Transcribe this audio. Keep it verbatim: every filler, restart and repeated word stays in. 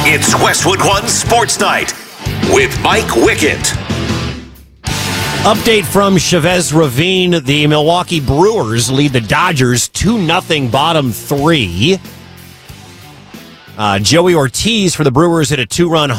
It's Westwood One Sports Night with Mike Wickett. Update from Chavez Ravine. The Milwaukee Brewers lead the Dodgers two nothing bottom three. Uh, Joey Ortiz for the Brewers hit a two-run